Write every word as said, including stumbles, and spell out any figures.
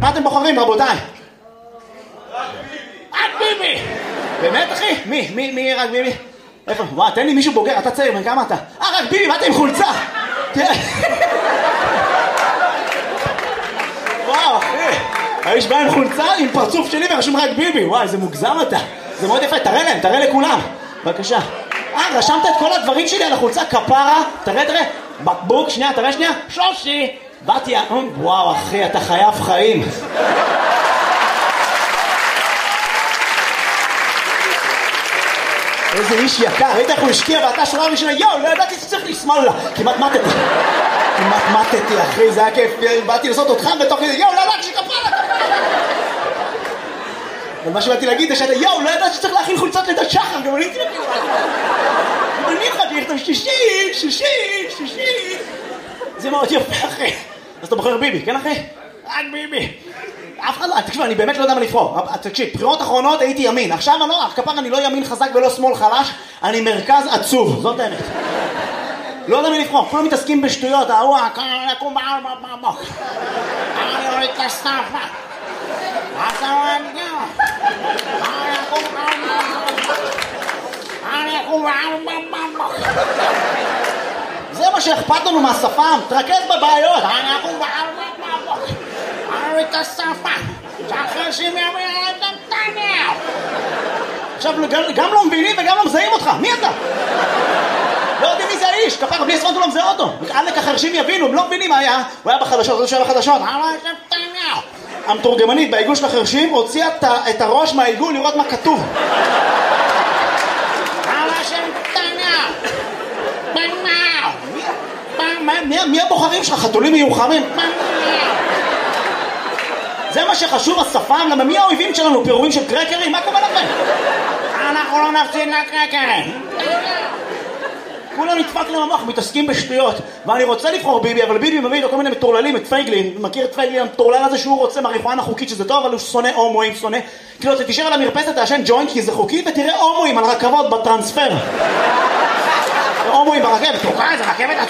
מה אתם בוחרים, רבותיי? רק ביבי! באמת, אחי? מי? מי? מי רק ביבי? איפה? וואו, תן לי מישהו בוגר, אתה צעיר, כמה אתה? אה, רק ביבי, מה אתה עם חולצה? וואו, אחי. האיש בא עם חולצה, עם פרצוף שלי ורשום רק ביבי. וואי, זה מוגזם אתה. זה מאוד יפה, תראה להם, תראה לכולם. בבקשה. אה, רשמת את כל הדברים שלי על החולצה, כפרה. תראה, תראה. בקבוק, שנייה, תראה שנייה. שלושי. באתי, וואו, אחי, אתה חייב חיים. איזה איש יקר, ראית איך הוא השקיע ואתה שורה ראשונה, יואו, לא ידעתי שצריך לשמאל לה. כמעט מתתי. כמעט מתתי, אחי, זה היה כיף. באתי לעשות אותך בתוך כזה, יואו, לא ידעתי שכפרה, כפרה. אבל מה שבאתי להגיד זה שאתה, יואו, לא ידעתי שצריך להכין חולצות לידת שחר, גם אני הייתי לכם. אני יכולתי לכתוב שישי, שישי, שישי. זה מאוד יפה, אחי. אז אתה בוחר ביבי, כן, אחי? רק ביבי. אף אחד לא, תקשיב, אני באמת לא יודע מה לבחור. תקשיב, בחירות אחרונות הייתי ימין. עכשיו אני לא, כפר אני לא ימין חזק ולא שמאל חלש, אני מרכז עצוב, זאת האמת. לא יודע מה לבחור, כולם מתעסקים בשטויות, ההוא, אני אקום בעל בבוק. אני אוריד את הסטאפה. אתה לא יודע. אני אקום בעל בבוק. אני אקום בעל בבוק. זה מה שאכפת לנו מהשפם, תרכז בבעיות. אני אקום בעל בבוק. אני את השפה, שאחרי שהם יאמרים את נתניהו. עכשיו, גם לא מבינים וגם לא מזהים אותך, מי אתה? לא יודעים מי זה האיש, כפר, בלי הספרנטו לא מזהה אותו. עלק החרשים יבינו, הם לא מבינים מה היה. הוא היה בחדשות, הוא שהיה בחדשות. אני את נתניהו. המתורגמנית בעיגול של החרשים הוציאה את הראש מהעיגול לראות מה כתוב. אני את נתניהו. נתניהו. מי הבוחרים שלך? חתולים מיוחמים? זה מה שחשוב, השפם, למה מי האויבים שלנו? פירורים של קרקרים? מה קורה לכם? אנחנו לא נפסיד לקרקרים. כולם נדפק להם המוח, מתעסקים בשטויות. ואני רוצה לבחור ביבי, אבל ביבי מביא לו כל מיני מטורללים, את פייגלין. מכיר את פייגלין, המטורלל הזה שהוא רוצה מריחואנה חוקית, שזה טוב, אבל הוא שונא הומואים, שונא. כאילו, אתה תישאר על המרפסת, תעשן ג'וינט, כי זה חוקי, ותראה הומואים על רכבות בטרנספר. הומואים ברכבת, תוקע איזה רכבת